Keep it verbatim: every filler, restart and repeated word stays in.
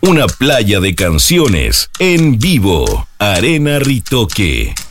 Una playa de canciones en vivo. Arena Ritoque.